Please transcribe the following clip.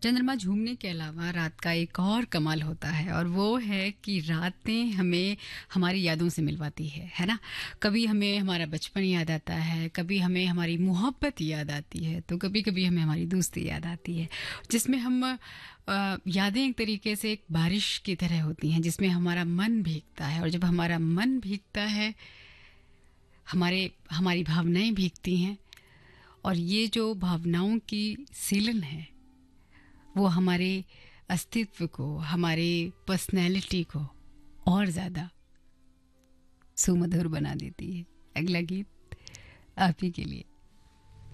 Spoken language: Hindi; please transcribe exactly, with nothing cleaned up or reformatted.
चंद्रमा झूमने के अलावा रात का एक और कमाल होता है और वो है कि रातें हमें हमारी यादों से मिलवाती है है ना। कभी हमें हमारा बचपन याद आता है, कभी हमें हमारी मोहब्बत याद आती है, तो कभी कभी हमें हमारी दोस्ती याद आती है, जिसमें हम अ, यादें एक तरीके से एक बारिश की तरह होती हैं जिसमें हमारा मन भीगता है। और जब हमारा मन भीगता है, हमारे हमारी भावनाएं भीगती हैं। और ये जो भावनाओं की सीलन है वो हमारे अस्तित्व को, हमारे पर्सनैलिटी को और ज़्यादा सुमधुर बना देती है। अगला गीत आप ही के लिए।